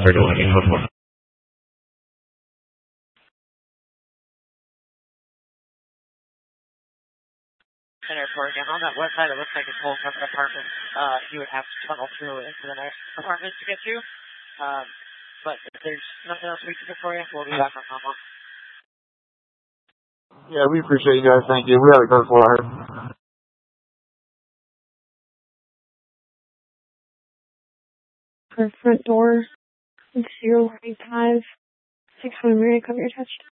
Center parking. On that website, it looks like it's full covered apartments. You would have to tunnel through into the next apartments to get to. But if there's nothing else we can do for you, we'll be back on combo. Yeah, we appreciate you guys. Thank you. We had a good for Our front door, 085, 600 Mary, cover your touch.